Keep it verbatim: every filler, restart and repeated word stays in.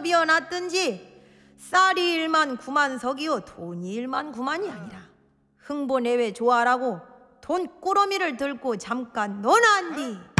비어 놨든지 쌀이 일만 구만 석이요 돈이 일만 구만이 아니라 흥보 내외 좋아라고 돈 꾸러미를 들고 잠깐 너나한디